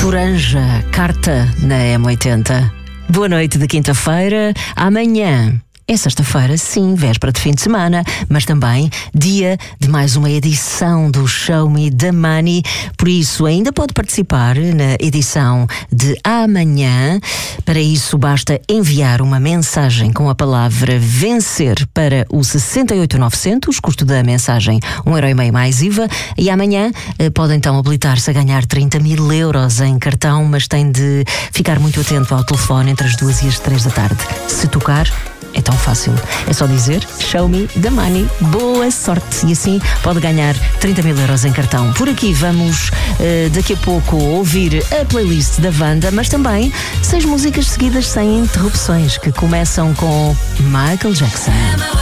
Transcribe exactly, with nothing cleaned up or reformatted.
Toranja, carta na M oitenta. Boa noite de quinta-feira. Amanhã é sexta-feira, sim, véspera de fim de semana, mas também dia de mais uma edição do Show Me the Money. Por isso, ainda pode participar na edição de amanhã. Para isso, basta enviar uma mensagem com a palavra vencer para o sessenta e oito novecentos, custo da mensagem um euro e meio mais I V A. E amanhã eh, pode então habilitar-se a ganhar trinta mil euros em cartão, mas tem de ficar muito atento ao telefone entre as duas e as três da tarde. Se tocar, é tão fácil. É só dizer Show Me the Money. Boa sorte. E assim pode ganhar trinta mil euros em cartão. Por aqui vamos uh, daqui a pouco ouvir a playlist da Wanda, mas também seis músicas seguidas sem interrupções, que começam com Michael Jackson.